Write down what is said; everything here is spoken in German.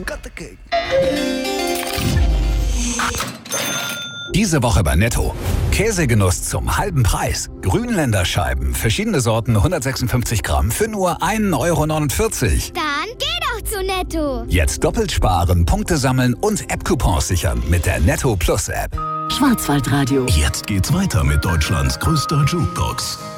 got the cake. Diese Woche bei Netto. Käsegenuss zum halben Preis. Grünländerscheiben, verschiedene Sorten, 156 Gramm für nur 1,49 €. Dann geh doch zu Netto. Jetzt doppelt sparen, Punkte sammeln und App-Coupons sichern mit der Netto Plus App. Schwarzwaldradio. Jetzt geht's weiter mit Deutschlands größter Jukebox.